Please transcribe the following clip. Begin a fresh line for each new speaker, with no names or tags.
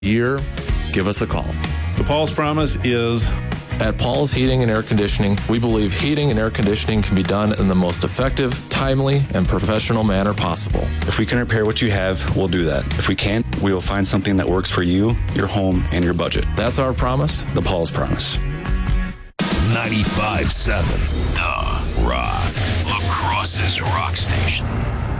year, give us a call.
The Paul's Promise is...
At Paul's Heating and Air Conditioning, we believe heating and air conditioning can be done in the most effective, timely, and professional manner possible.
If we can repair what you have, we'll do that. If we can't, we will find something that works for you, your home, and your budget.
That's our promise.
The Paul's Promise.
95.7 The Rock. La Crosse's Rock Station.